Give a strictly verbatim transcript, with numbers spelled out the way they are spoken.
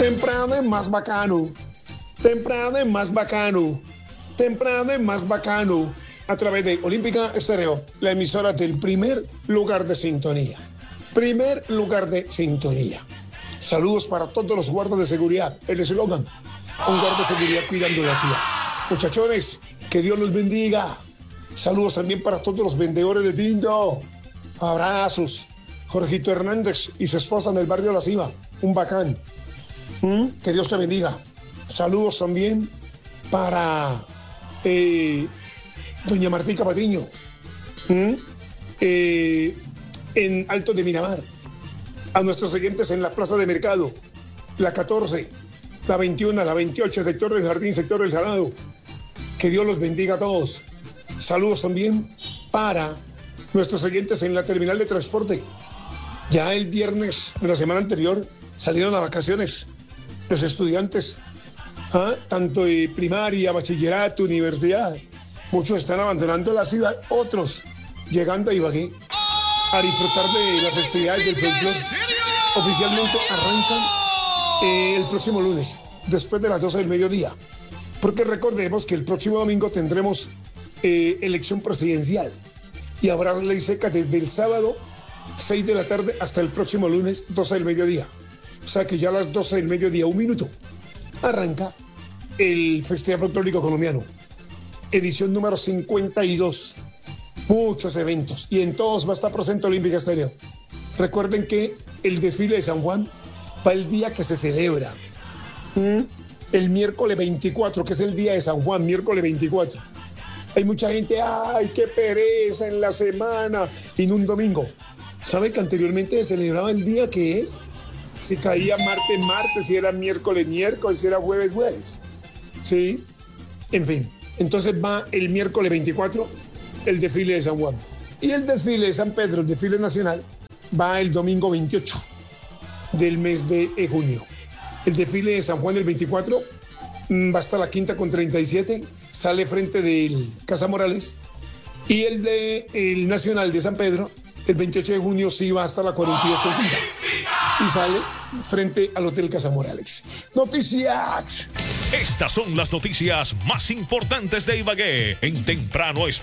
Temprano es más bacano. Temprano es más bacano. Temprano es más bacano. A través de Olímpica Estéreo, la emisora del primer lugar de sintonía. Primer lugar de sintonía. Saludos para todos los guardas de seguridad. El eslogan: un guarda de seguridad cuidando la ciudad. Muchachones, que Dios los bendiga. Saludos también para todos los vendedores de tinto. Abrazos. Jorgito Hernández y su esposa en el barrio La Cima. Un bacán. ¿Mm? Que Dios te bendiga. Saludos también para eh, doña Martica Patiño. ¿Mm? Eh, en Alto de Miramar. A nuestros oyentes en la Plaza de Mercado. La catorce, la veintiuno, la veintiocho, sector del Jardín, sector del Salado. Que Dios los bendiga a todos. Saludos también para nuestros oyentes en la terminal de transporte. Ya el viernes de la semana anterior salieron a vacaciones los estudiantes, ¿ah? Tanto de primaria, bachillerato, universidad. Muchos están abandonando la ciudad, otros llegando a Ibagué a disfrutar de las festividades del folclore. Oficialmente arrancan eh, el próximo lunes, después de las doce del mediodía. Porque recordemos que el próximo domingo tendremos eh, elección presidencial y habrá ley seca desde el sábado seis de la tarde hasta el próximo lunes doce del mediodía. O sea que ya a las doce del mediodía, un minuto, arranca el Festival Folclórico Colombiano, edición número cincuenta y dos. Muchos eventos y en todos va a estar presente Olímpica Estéreo. Recuerden que el desfile de San Juan va el día que se celebra. ¿Mm? El miércoles veinticuatro, que es el día de San Juan, miércoles veinticuatro. Hay mucha gente, ¡ay, qué pereza en la semana! Y en un domingo. ¿Sabe que anteriormente se celebraba el día que es? Si caía martes, martes, si era miércoles, miércoles, si era jueves, jueves. ¿Sí? En fin. Entonces va el miércoles veinticuatro el desfile de San Juan. Y el desfile de San Pedro, el desfile nacional, va el domingo veintiocho del mes de junio. El desfile de San Juan el veinticuatro va hasta la quinta con treinta y siete, sale frente del Casa Morales. Y el de el nacional de San Pedro, el veintiocho de junio, sí va hasta la cuarenta y dos con quinta. Y sale frente al Hotel Casa Morales. Noticias. Estas son las noticias más importantes de Ibagué en Temprano es